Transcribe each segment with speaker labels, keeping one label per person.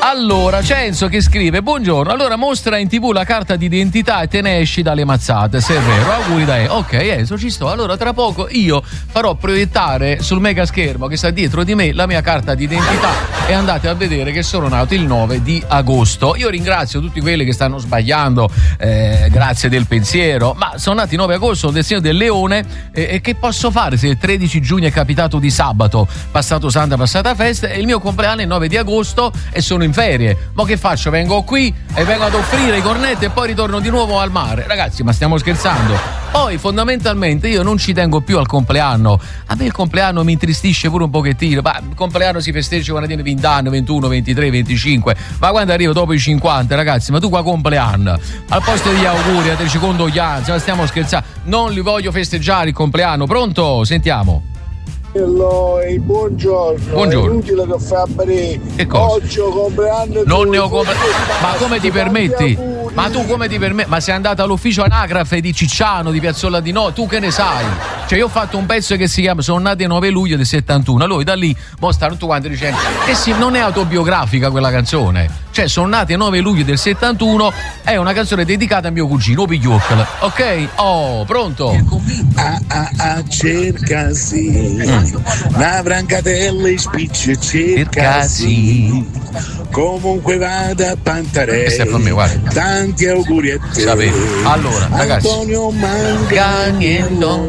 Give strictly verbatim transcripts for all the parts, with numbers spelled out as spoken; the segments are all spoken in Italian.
Speaker 1: Allora, c'è Enzo che scrive: buongiorno, allora mostra in tv la carta d'identità e te ne esci dalle mazzate, se è vero. Auguri da Enzo. Ok, Enzo, ci sto. Allora, tra poco io farò proiettare sul mega schermo che sta dietro di me la mia carta d'identità e andate a vedere che sono nato il nove di agosto. Io ringrazio tutti quelli che stanno sbagliando, eh, grazie del pensiero, ma sono nati il nove agosto del segno del leone, eh, e che posso fare se il tredici giugno è capitato di sabato, passato santa, passata festa, e il mio compleanno è il nove di agosto e sono in ferie. Ma che faccio? Vengo qui e vengo ad offrire i cornetti e poi ritorno di nuovo al mare? Ragazzi, ma stiamo scherzando? Poi fondamentalmente io non ci tengo più al compleanno. A me il compleanno mi intristisce pure un pochettino. Ma il compleanno si festeggia quando tieni venti anni, ventuno, ventitré, venticinque. Ma quando arrivo dopo i cinquanta, ragazzi, ma tu qua compleanno? Al posto degli auguri, a te condoglianze, ma stiamo scherzando? Non li voglio festeggiare il compleanno. Pronto? Sentiamo.
Speaker 2: Hello, e buongiorno.
Speaker 1: Buongiorno.
Speaker 2: È inutile che fa aprire.
Speaker 1: Che cosa?
Speaker 2: Oggi ho compleanno.
Speaker 1: Non ne ho compleanno. Ma come ti permetti? Ma tu come ti permetti? Ma sei andato all'ufficio anagrafe di Cicciano, di Piazzola di No? Tu che ne sai? Cioè io ho fatto un pezzo che si chiama Sono nati il nove luglio del settantuno. Allora da lì mo stanno tutti quanti dicendo che sì, non è autobiografica quella canzone. Cioè Sono nati il nove luglio del settantuno è una canzone dedicata a mio cugino Piglioccola. Ok? Oh, pronto?
Speaker 2: Ah ah ah, cercasi mm. Una brancatella e spicce, cercasi. Comunque vada a Pantarei. Tanti auguri a te.
Speaker 1: Sapevo. Allora, ragazzi,
Speaker 2: Antonio Manganiello,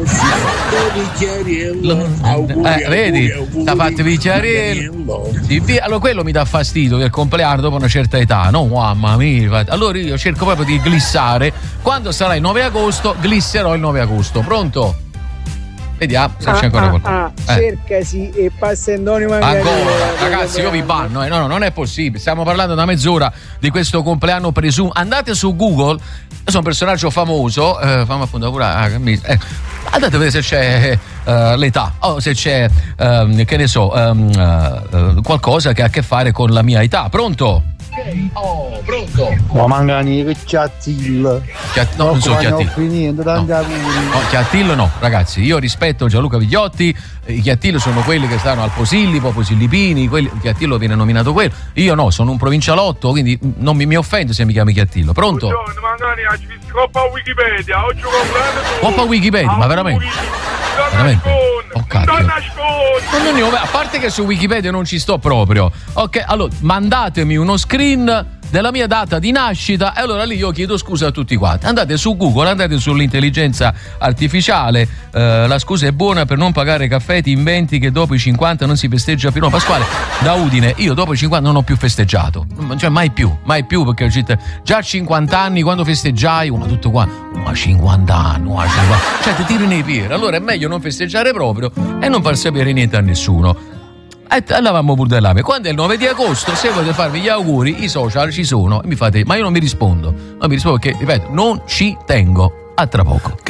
Speaker 2: auguri,
Speaker 1: eh, vedi, sta fatto
Speaker 2: Vicchiariello.
Speaker 1: Allora quello mi dà fastidio del compleanno dopo una certa età, no? Mamma mia. Allora io cerco proprio di glissare. Quando sarà il nove agosto, glisserò il nove agosto. Pronto? Vediamo se c'è ancora qualcuno.
Speaker 3: Ah, ah, eh. Cercasi e passa Antonio Manganiello.
Speaker 1: Ancora, ragazzi, io vi banno, eh. no, no, non è possibile. Stiamo parlando da mezz'ora di questo compleanno presumo. Andate su Google, io sono un personaggio famoso, eh, fammi appunto pure, ah, eh, andate a vedere se c'è uh, l'età o se c'è, um, che ne so, um, uh, uh, qualcosa che ha a che fare con la mia età. Pronto? Oh, pronto?
Speaker 4: Ma Mangani che Chiattillo.
Speaker 1: Chiat- no, non so Chiattillo.
Speaker 4: Finendo, no.
Speaker 1: no, Chiattillo no, ragazzi, io rispetto Gianluca Vigliotti, i Chiattillo sono quelli che stanno al Posillipo, Posillipini, quelli, Chiattillo viene nominato quello. Io no, sono un provincialotto, quindi non mi, mi offendo se mi chiami Chiattillo. Pronto?
Speaker 5: Buongiorno, Mangani, oggi visto Coppa Wikipedia, oggi compleanno.
Speaker 1: Coppa Wikipedia, ma veramente? Veramente? Oh, cazzo. A parte che su Wikipedia non ci sto proprio. Ok, allora mandatemi uno screen della mia data di nascita e allora lì io chiedo scusa a tutti quanti. Andate su Google, andate sull'intelligenza artificiale, eh, la scusa è buona per non pagare caffè, ti inventi che dopo i cinquanta non si festeggia più. No, Pasquale, da Udine, io dopo i cinquanta non ho più festeggiato, cioè mai più, mai più, perché già a cinquanta anni quando festeggiai, uno tutto qua, ma cinquanta anni, ma cinquanta, cioè ti tiri nei piedi, allora è meglio non festeggiare proprio e non far sapere niente a nessuno. E andavamo pure dell'ame. Quando è il nove di agosto, se volete farvi gli auguri, i social ci sono e mi fate, ma io non mi rispondo, non mi rispondo perché, ripeto, non ci tengo. A tra poco.